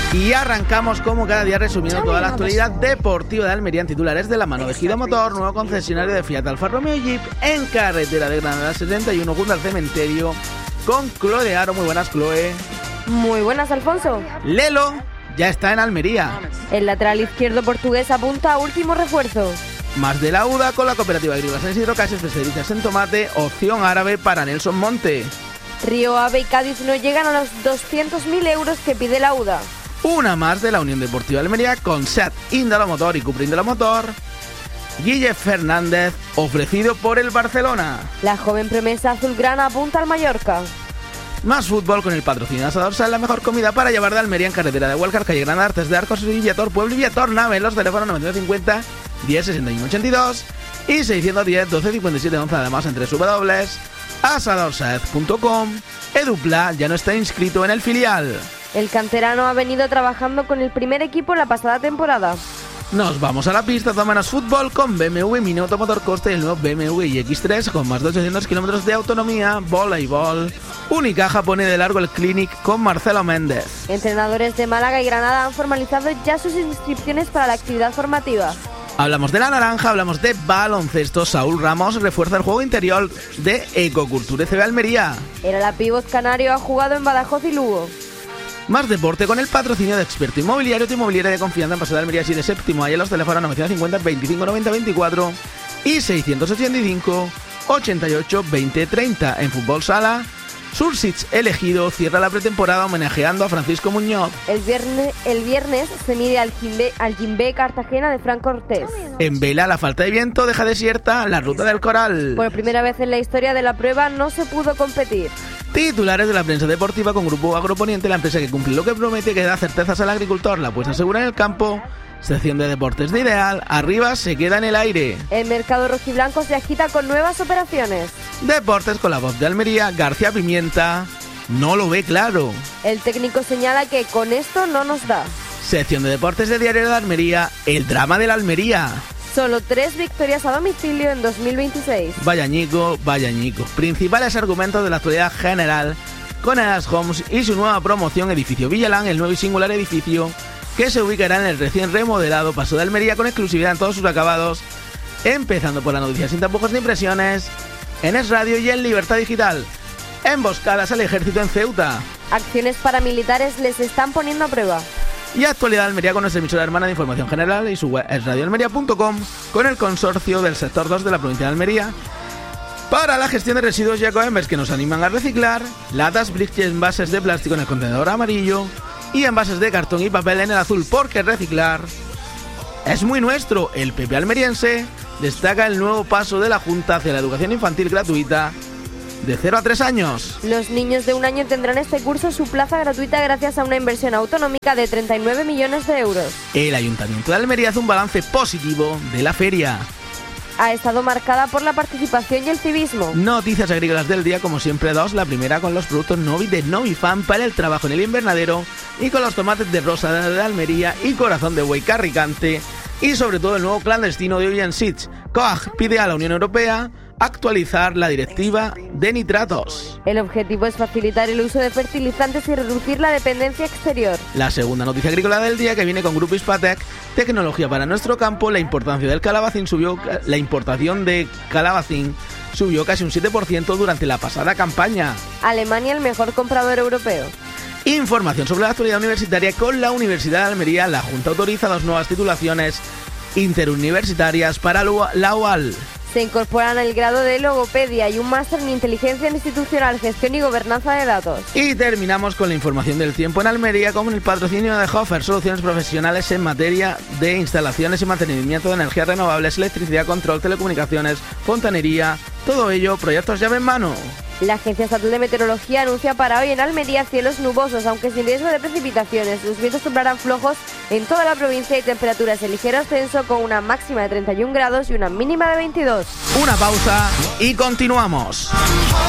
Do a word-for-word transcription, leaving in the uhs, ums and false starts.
Y arrancamos como cada día resumiendo toda la actualidad deportiva de Almería en titulares de la mano de Gido Motor, nuevo concesionario de Fiat Alfa Romeo Jeep en carretera de Granada setenta y uno junto al cementerio con Chloe de Aro. Muy buenas, Chloe. Muy buenas, Alfonso. Lelo ya está en Almería. El lateral izquierdo portugués apunta a último refuerzo. Más de la U D A con la cooperativa agrícola San Isidro, casi especialistas en tomate, opción árabe para Nelson Monte. Río Ave y Cádiz no llegan a los doscientos mil euros que pide la U D A. Una más de la Unión Deportiva Almería con Seat Índalo Motor y Cupra Índalo Motor. Guille Fernández, ofrecido por el Barcelona. La joven promesa azulgrana apunta al Mallorca. Más fútbol con el patrocinio de Asador Sal, la mejor comida para llevar de Almería en carretera de Huelcar, calle Granada, Artes de Arcos, Villator, Pueblo y Villator, Nave, los teléfonos novecientos cincuenta, diez sesenta y uno ochenta y dos y seiscientos diez, doce cincuenta y siete once, además en doble u doble u doble u punto asador saez punto com. Edupla ya no está inscrito en el filial. El canterano ha venido trabajando con el primer equipo la pasada temporada. Nos vamos a la pista, tómanos fútbol con B M W Mini Automotor Costa y el nuevo B M W iX tres con más de ochocientos kilómetros de autonomía, voleibol. Unicaja pone de largo el Clinic con Marcelo Méndez. Entrenadores de Málaga y Granada han formalizado ya sus inscripciones para la actividad formativa. Hablamos de la naranja, hablamos de baloncesto. Saúl Ramos refuerza el juego interior de Ecoculture C B Almería. El ala pívot canario ha jugado en Badajoz y Lugo. Más deporte con el patrocinio de Experto Inmobiliario, tu inmobiliaria de confianza en Paseo de Almería siete séptimo. Ahí en los teléfonos novecientos cincuenta, veinticinco noventa, veinticuatro y seiscientos ochenta y cinco, ochenta y ocho, veinte, treinta. En Fútbol Sala, Sursich elegido cierra la pretemporada homenajeando a Francisco Muñoz. El viernes, el viernes se mide al Jimbe, al Jimbe Cartagena de Fran Cortés. En vela, la falta de viento deja desierta la ruta del Coral. Por primera vez en la historia de la prueba no se pudo competir. Titulares de la prensa deportiva con Grupo Agroponiente, la empresa que cumple lo que promete, que da certezas al agricultor, la puesta segura en el campo. Sección de deportes de Ideal, arriba se queda en el aire. El mercado rojiblanco se agita con nuevas operaciones. Deportes con la voz de Almería, García Pimienta no lo ve claro. El técnico señala que con esto no nos da. Sección de deportes de Diario de Almería, el drama de la Almería. Solo tres victorias a domicilio en dos mil veintiséis. Vaya ñico, vaya ñico. Principales argumentos de la actualidad general con Eras Homes y su nueva promoción Edificio Villalán, el nuevo y singular edificio que se ubicará en el recién remodelado Paso de Almería con exclusividad en todos sus acabados, empezando por la noticia sin tapujos ni impresiones, en Es Radio y en Libertad Digital. Emboscadas al ejército en Ceuta. Acciones paramilitares les están poniendo a prueba. Y actualidad Almería con nuestra emisora hermana de información general y su web es radio almería punto com con el consorcio del sector dos de la provincia de Almería para la gestión de residuos y ecoembers que nos animan a reciclar, latas, bricks y envases de plástico en el contenedor amarillo y envases de cartón y papel en el azul, porque reciclar es muy nuestro. El P P almeriense destaca el nuevo paso de la Junta hacia la educación infantil gratuita de cero a tres años. Los niños de un año tendrán este curso su plaza gratuita gracias a una inversión autonómica de treinta y nueve millones de euros. El Ayuntamiento de Almería hace un balance positivo de la feria. Ha estado marcada por la participación y el civismo. Noticias agrícolas del día, como siempre dos. La primera con los productos Novi de Novifam para el trabajo en el invernadero y con los tomates de Rosa de Almería y Corazón de Buey Carricante y sobre todo el nuevo clandestino de Oyen Seeds. C O A G pide a la Unión Europea actualizar la directiva de nitratos. El objetivo es facilitar el uso de fertilizantes y reducir la dependencia exterior. La segunda noticia agrícola del día, que viene con Grupo Hispatec, tecnología para nuestro campo. La importancia del calabacín subió, la importación de calabacín subió casi un siete por ciento durante la pasada campaña. Alemania, el mejor comprador europeo. Información sobre la actualidad universitaria con la Universidad de Almería. La Junta autoriza dos nuevas titulaciones interuniversitarias para la U A L. Se incorporan el grado de logopedia y un máster en inteligencia institucional, gestión y gobernanza de datos. Y terminamos con la información del tiempo en Almería con el patrocinio de Hofer, soluciones profesionales en materia de instalaciones y mantenimiento de energías renovables, electricidad, control, telecomunicaciones, fontanería, todo ello, proyectos llave en mano. La Agencia Estatal de Meteorología anuncia para hoy en Almería cielos nubosos, aunque sin riesgo de precipitaciones. Los vientos soplarán flojos en toda la provincia y temperaturas en ligero ascenso con una máxima de treinta y un grados y una mínima de veintidós. Una pausa y continuamos.